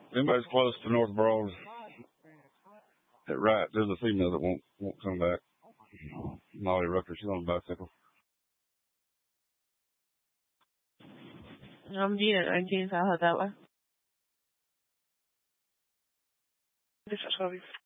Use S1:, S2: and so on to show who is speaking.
S1: Anybody's close to North Broad at right, there's a female that won't come back. Molly Rucker, she's on a bicycle.
S2: I'm Gina, 19, so I'll have that one.
S3: This is Toby.